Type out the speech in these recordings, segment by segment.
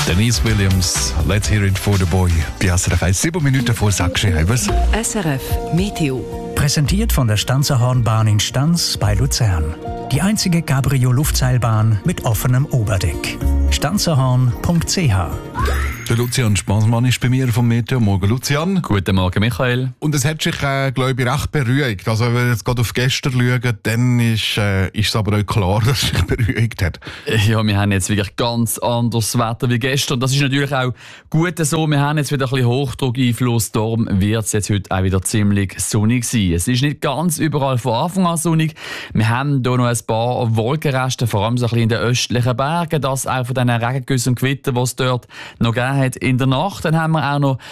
Denise Williams, Let's Hear It for the Boy. Bei SRF 1, 7 Minuten vor 6 Schreibers. SRF Meteo. Präsentiert von der Stanzerhornbahn in Stanz bei Luzern. Die einzige Cabrio-Luftseilbahn mit offenem Oberdeck. stanzerhorn.ch. Der Lucian Spassmann ist bei mir vom Meteo. Morgen, Lucian. Guten Morgen, Michael. Und es hat sich, glaube ich, recht beruhigt. Also, wenn wir jetzt gerade auf gestern schauen, dann ist es aber auch klar, dass es sich beruhigt hat. Ja, wir haben jetzt wirklich ganz anderes Wetter wie gestern. Das ist natürlich auch gut so. Wir haben jetzt wieder ein bisschen Hochdruckeinfluss. Darum wird es jetzt heute auch wieder ziemlich sonnig sein. Es ist nicht ganz überall von Anfang an sonnig. Wir haben hier noch ein paar Wolkenreste, vor allem so ein bisschen in den östlichen Bergen. Das auch von diesen Regengüssen und Gewittern, die es dort noch gegeben hat in der Nacht. Dann haben wir auch noch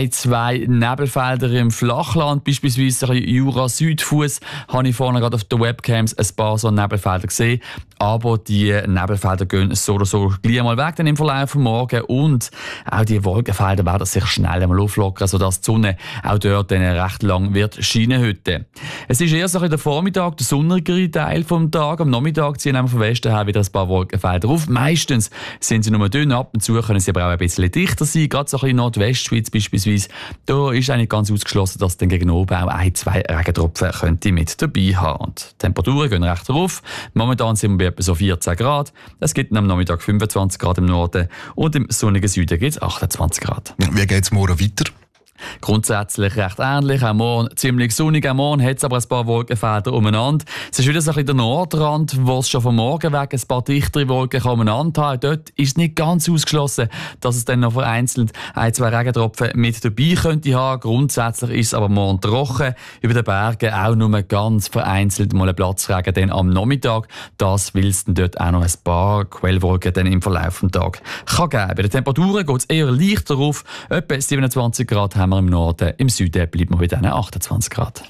1-2 Nebelfelder im Flachland, beispielsweise Jura-Südfuss. Habe ich vorne gerade auf den Webcams ein paar so Nebelfelder gesehen. Aber die Nebelfelder gehen so oder so gleich mal weg dann im Verlauf des Morgens. Und auch die Wolkenfelder werden sich schnell einmal auflockern, sodass die Sonne auch dort dann recht lang wird scheinen heute. Es ist erst der Vormittag, der sonnigere Teil des Tages. Am Nachmittag ziehen wir vom Westen her wieder ein paar Wolkenfelder auf. Meistens sind sie nur dünn, ab und zu können sie aber auch ein bisschen dichter sein. Gerade so ein bisschen Nordwestschweiz beispielsweise. Da ist eigentlich ganz ausgeschlossen, dass dann gegen oben auch 1-2 Regentropfen könnte mit dabei haben. Und die Temperaturen gehen recht rauf. Momentan sind wir bei etwa so 14 Grad. Es gibt am Nachmittag 25 Grad im Norden und im sonnigen Süden gibt es 28 Grad. Wie geht es morgen weiter? Grundsätzlich recht ähnlich. Auch morgen ziemlich sonnig. Auch morgen hat es aber ein paar Wolkenfelder umeinander. Es ist wieder so ein bisschen der Nordrand, wo es schon vom Morgen weg ein paar dichtere Wolken umeinander haben. Dort ist es nicht ganz ausgeschlossen, dass es dann noch vereinzelt 1-2 Regentropfen mit dabei könnte haben. Grundsätzlich ist es aber morgen trocken. Über den Bergen auch nur ganz vereinzelt mal ein Platzregen dann am Nachmittag. Das will es dann dort auch noch ein paar Quellwolken dann im Verlauf des Tages kann geben. Bei den Temperaturen geht es eher leichter rauf. Etwa 27 Grad haben wir im Norden. Im Süden bleibt man bei diesen 28 Grad.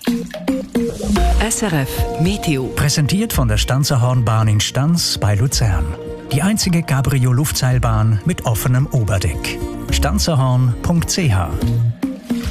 SRF Meteo. Präsentiert von der Stanzerhornbahn in Stanz bei Luzern. Die einzige Cabrio-Luftseilbahn mit offenem Oberdeck. stanzerhorn.ch.